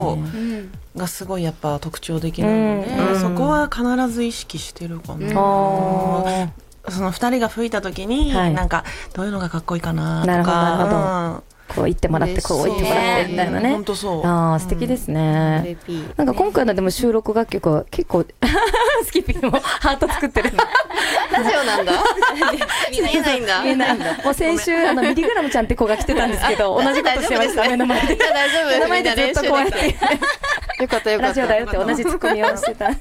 がすごいやっぱ特徴的なので、そこは必ず意識してるかな。その2人が吹いた時に、なんかどういうのがかっこいいかなとか。 なるほど。こう言ってもらってこう言ってもらってみたいなね。 本当そう。 ああ素敵ですね。なんか今回のでも収録楽曲は結構スキッピーもハート作ってる。 ラジオなんだ。みんな言えないんだ。 言えないんだ。もう先週ミリグラムちゃんって子が来てたんですけど、同じことしてました。目の前で。 大丈夫。 目の前でずっとこうやって。 よかったよかった。 ラジオだよって同じツッコミをしてた。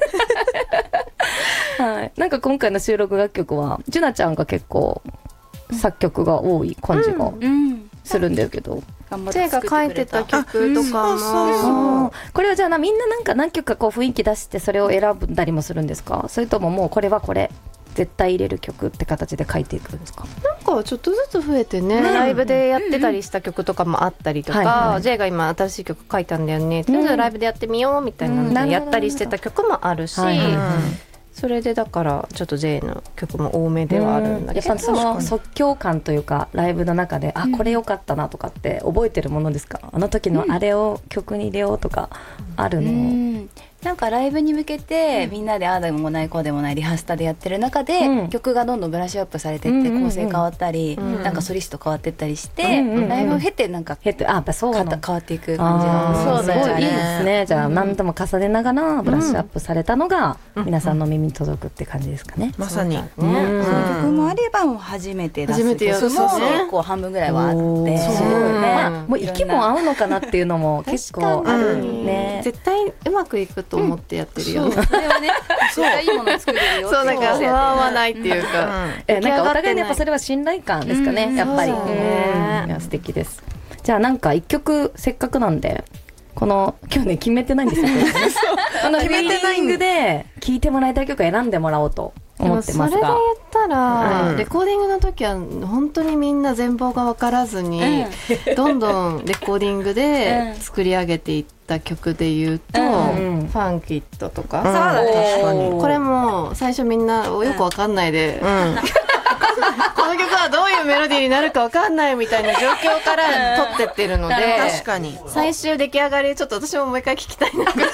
はい。なんか今回の収録楽曲はジュナちゃんが結構作曲が多い感じがするんだけど。 J が書いてた曲とかも。 これはじゃあみんななんか何曲かこう雰囲気出してそれを選んだりもするんですか？それとももうこれはこれ絶対入れる曲って形で書いていくんですか？ なんかちょっとずつ増えてね、ライブでやってたりした曲とかもあったりとか、J が今新しい曲書いたんだよね、とりあえずライブでやってみようみたいなのでやったりしてた曲もあるし、それでだからちょっと J の曲も多めではあるんだけど、 やっぱその即興感というかライブの中でこれ良かったなとかって覚えてるものですか？あの時のあれを曲に入れようとかあるの？ なんかライブに向けてみんなでああでもないこうでもないリハーサルでやってる中で、曲がどんどんブラッシュアップされてって構成変わったり、なんかソリスト変わってったりして、ライブを経てなんか変わっていく感じがすごいいいですね。じゃあ何度も重ねながらブラッシュアップされたのが皆さんの耳に届くって感じですかね。 まさに。 その曲もあればもう初めて出す曲も結構半分ぐらいはあって、 もう息も合うのかなっていうのも結構あるね。 絶対うまくいくと思ってやってるよ。 それはね、絶対いいもの作れるよ。 そうなんか不安はないっていうか、 なんかお互いにやっぱそれは信頼感ですかね。やっぱり。いや素敵です。じゃあなんか一曲せっかくなんで。この今日ね決めてないんですよ。このフィーリングで聴いてもらいたい曲を選んでもらおうと思ってますが。 それで言ったら、レコーディングの時は本当にみんな全貌が分からずに、どんどんレコーディングで作り上げていった曲で言うと、ファンキットとか、これも最初みんなよく分かんないで、この曲はどういうメロディーになるか分かんないみたいな状況から撮ってってるので、 確かに最終出来上がりちょっと私ももう一回聞きたいなぐらい。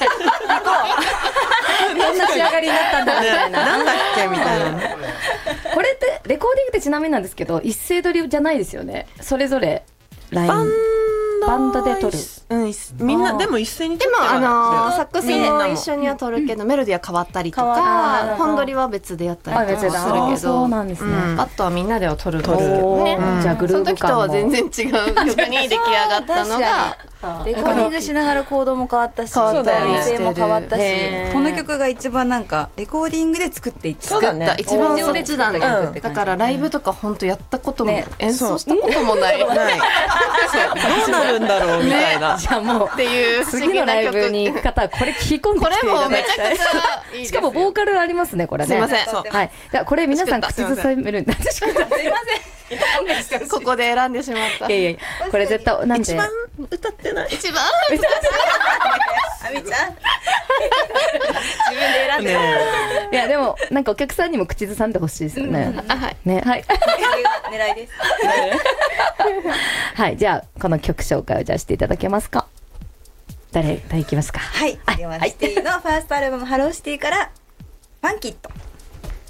どんな仕上がりになったんだみたいな。 なんだっけみたいなね。 これってレコーディングってちなみになんですけど一斉撮りじゃないですよね。それぞれラインバンドで撮る。 みんなでも一斉に撮でもってはサックスも一緒には撮るけど、メロディーは変わったりとか、本撮りは別でやったりとかするけど、 そうなんですね。 あとはみんなでは撮るんですけどね。 じゃあグルーヴ感もその時とは全然違う曲に出来上がったのが。 レコーディングしながらコードも変わったし、編成も変わったし、この曲が一番なんかレコーディングで作っていった一番そっちなんだ。だからライブとか本当やったことも演奏したこともない。どうなるんだろうみたいな。 じゃあもうっていう次のライブに行く方はこれ聞き込んできていただきたい。しかもボーカルありますねこれね。 すいません。 はい。じゃこれ皆さん口ずさめるんで。すいません。ここで選んでしまった。 いやいやこれ絶対なんで一番歌ってない。 一番。 あみちゃん。自分で選んで。 いやでもなんかお客さんにも口ずさんでほしいですよね。ねはい。 狙いです。 はいじゃあこの曲紹介をじゃあしていただけますか。誰いきますか。 はい。ハローシティのファーストアルバムハローシティからファンキット。